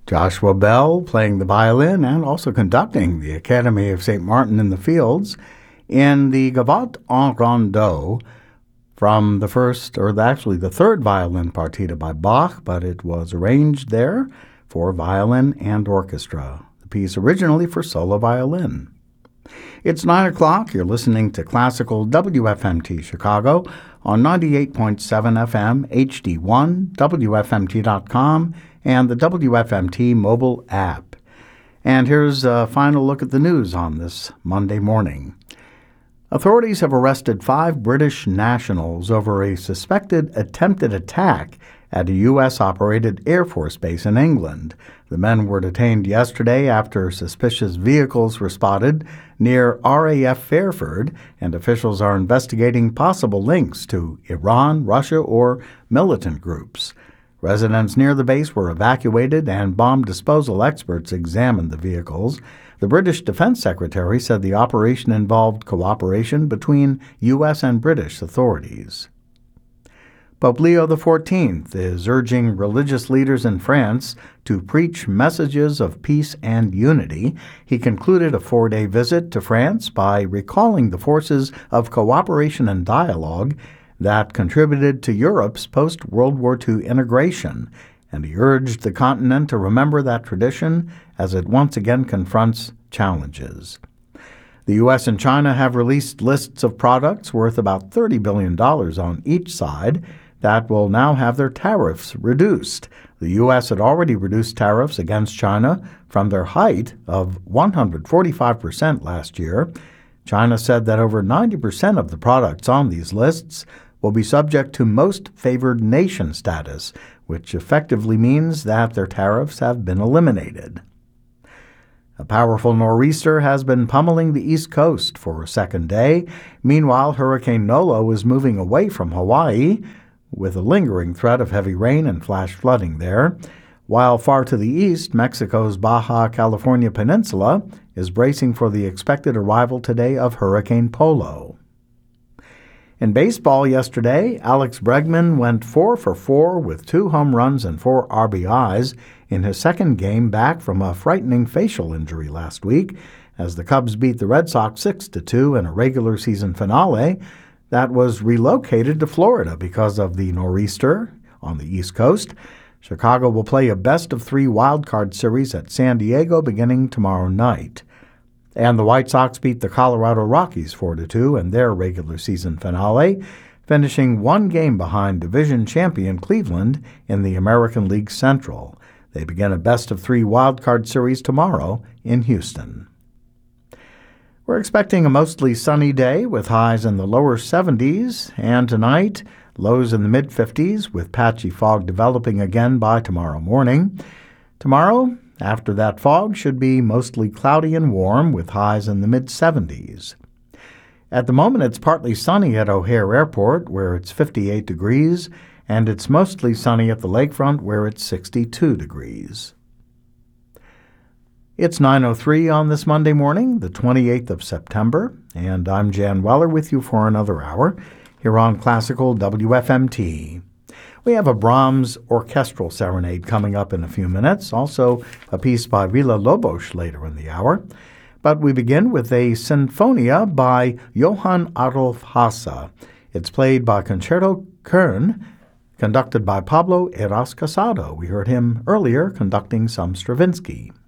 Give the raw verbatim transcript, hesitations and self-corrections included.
Joshua Bell playing the violin and also conducting the Academy of Saint Martin in the Fields in the Gavotte en Rondeau from the first, or actually the third violin partita by Bach, but it was arranged there for violin and orchestra, the piece originally for solo violin. It's nine o'clock. You're listening to Classical W F M T Chicago on ninety-eight point seven F M, H D one, W F M T dot com, and the W F M T mobile app. And here's a final look at the news on this Monday morning. Authorities have arrested five British nationals over a suspected attempted attack at a U S-operated Air Force base in England. The men were detained yesterday after suspicious vehicles were spotted near R A F Fairford, and officials are investigating possible links to Iran, Russia, or militant groups. Residents near the base were evacuated, and bomb disposal experts examined the vehicles. The British Defense Secretary said the operation involved cooperation between U S and British authorities. Pope Leo the fourteenth is urging religious leaders in France to preach messages of peace and unity. He concluded a four-day visit to France by recalling the forces of cooperation and dialogue that contributed to Europe's post-World War Two integration, and he urged the continent to remember that tradition as it once again confronts challenges. The U S and China have released lists of products worth about thirty billion dollars on each side that will now have their tariffs reduced. The U S had already reduced tariffs against China from their height of one hundred forty-five percent last year. China said that over ninety percent of the products on these lists will be subject to most favored nation status, which effectively means that their tariffs have been eliminated. A powerful nor'easter has been pummeling the East Coast for a second day. Meanwhile, Hurricane Nolo is moving away from Hawaii, with a lingering threat of heavy rain and flash flooding there, while far to the east, Mexico's Baja California Peninsula is bracing for the expected arrival today of Hurricane Polo. In baseball yesterday, Alex Bregman went four for four with two home runs and four R B Is in his second game back from a frightening facial injury last week, as the Cubs beat the Red Sox six to two in a regular season finale that was relocated to Florida because of the nor'easter on the East Coast. Chicago will play a best-of-three wildcard series at San Diego beginning tomorrow night. And the White Sox beat the Colorado Rockies four to two in their regular season finale, finishing one game behind division champion Cleveland in the American League Central. They begin a best-of-three wildcard series tomorrow in Houston. We're expecting a mostly sunny day with highs in the lower seventies, and tonight, lows in the mid-fifties with patchy fog developing again by tomorrow morning. Tomorrow, after that fog, should be mostly cloudy and warm with highs in the mid-seventies. At the moment, it's partly sunny at O'Hare Airport, where it's fifty-eight degrees, and it's mostly sunny at the lakefront, where it's sixty-two degrees. It's nine oh three on this Monday morning, the twenty-eighth of September, and I'm Jan Weller with you for another hour here on Classical W F M T. We have a Brahms orchestral serenade coming up in a few minutes, also a piece by Villa-Lobos later in the hour. But we begin with a Sinfonia by Johann Adolf Hasse. It's played by Concerto Köln, conducted by Pablo Heras Casado. We heard him earlier conducting some Stravinsky.